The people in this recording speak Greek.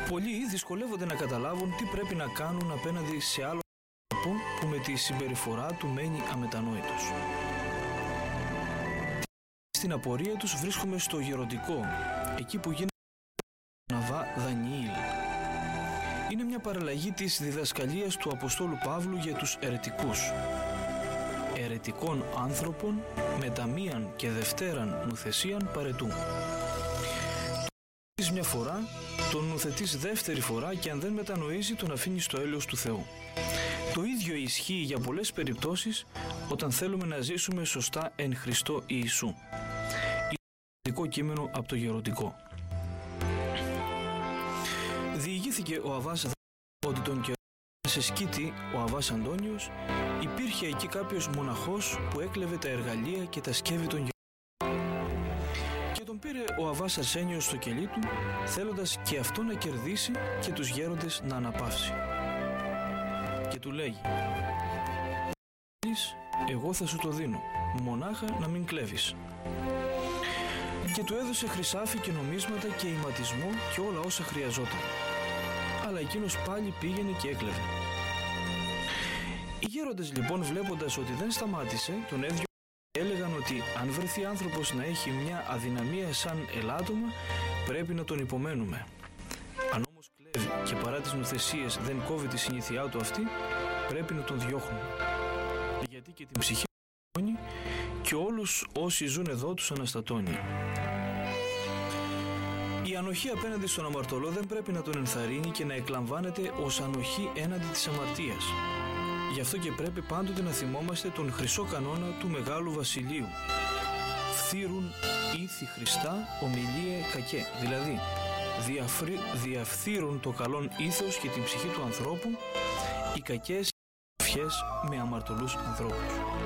Πολλοί δυσκολεύονται να καταλάβουν τι πρέπει να κάνουν απέναντι σε άλλο άνθρωπο που με τη συμπεριφορά του μένει αμετανόητος. Στην απορία τους βρίσκομαι στο γεροντικό, εκεί που γίνεται Ναβά Δανιήλ. Είναι μια παραλλαγή της διδασκαλίας του Αποστόλου Παύλου για τους αιρετικούς. Αιρετικών άνθρωπων με τα μίαν και δευτέραν νουθεσίαν παρετού. Τον μια φορά, τον νουθετείς δεύτερη φορά και αν δεν μετανοήσει τον αφήνει στο έλεος του Θεού. Το ίδιο ισχύει για πολλές περιπτώσεις όταν θέλουμε να ζήσουμε σωστά εν Χριστώ Ιησού. Είναι το κείμενο από το γεροντικό. Διηγήθηκε ο Αββάς ότι τον καιρό σε Σκήτη ο Αββάς Αντώνιος υπήρχε εκεί κάποιος μοναχός που έκλεβε τα εργαλεία και τα σκεύη των γερόντων. Και τον πήρε ο Αββάς Αρσένιος στο κελί του, θέλοντας και αυτό να κερδίσει και τους γέροντες να αναπαύσει. Και του λέγει: «Εγώ θα σου το δίνω, μονάχα να μην κλέβεις». Και του έδωσε χρυσάφι και νομίσματα και ηματισμό και όλα όσα χρειαζόταν. Αλλά εκείνος πάλι πήγαινε και έκλεβε. Οι γέροντες λοιπόν, βλέποντας ότι δεν σταμάτησε, τον έδιωξαν και έλεγαν ότι αν βρεθεί άνθρωπος να έχει μια αδυναμία σαν ελάττωμα, πρέπει να τον υπομένουμε. Αν όμως κλέβει και παρά τις νουθεσίες δεν κόβει τη συνήθειά του αυτή, πρέπει να τον διώχνουμε. Γιατί και την ψυχή του και όλους όσοι ζουν εδώ τους αναστατώνει. Η ανοχή απέναντι στον αμαρτωλό δεν πρέπει να τον ενθαρρύνει και να εκλαμβάνεται ως ανοχή έναντι της αμαρτίας. Γι' αυτό και πρέπει πάντοτε να θυμόμαστε τον χρυσό κανόνα του Μεγάλου Βασιλείου. Φθήρουν ήθη Χριστά ομιλίε κακέ, δηλαδή διαφθείρουν το καλόν ήθος και την ψυχή του ανθρώπου οι κακές ευχές με αμαρτωλούς ανθρώπους.